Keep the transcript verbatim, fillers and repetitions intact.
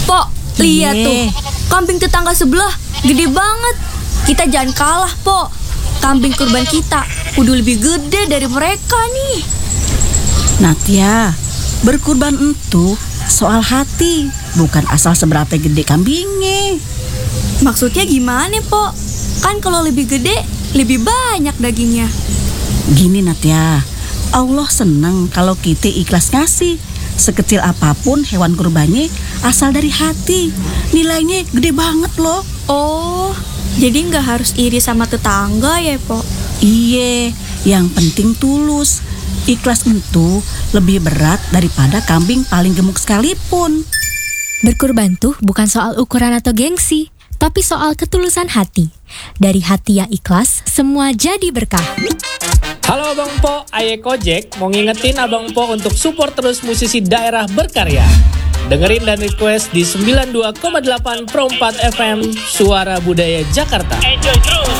Pok, lihat Iye. tuh, kambing tetangga sebelah gede banget. Kita jangan kalah, Pok. Kambing kurban kita kudu lebih gede dari mereka nih. Natia, berkurban itu soal hati, bukan asal seberapa gede kambingnya. Maksudnya gimana, Pok? Kan kalau lebih gede, lebih banyak dagingnya. Gini Natia, Allah senang kalau kita ikhlas ngasih. Sekecil apapun hewan kurbannya asal dari hati, nilainya gede banget loh. Oh, jadi nggak harus iri sama tetangga ya, Pok? Iye, yang penting tulus. Ikhlas itu lebih berat daripada kambing paling gemuk sekalipun. Berkurban tuh bukan soal ukuran atau gengsi, tapi soal ketulusan hati. Dari hati yang ikhlas, semua jadi berkah. Halo Abang Po, Aye Kojek mau ngingetin Abang Po untuk support terus musisi daerah berkarya. Dengerin dan request di sembilan puluh dua koma delapan Pro empat F M Suara Budaya Jakarta. Enjoy terus.